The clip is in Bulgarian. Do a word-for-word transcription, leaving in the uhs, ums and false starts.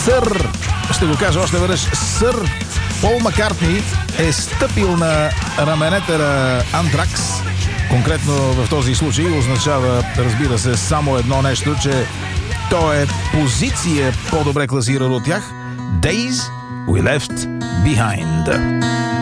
сър, ще го кажа още веднъж, сър Пол Маккартни е стъпил на раменете на Антракс. Конкретно в този случай означава, разбира се, само едно нещо, че той е позиция по-добре класиран от тях. Days We Left Behind.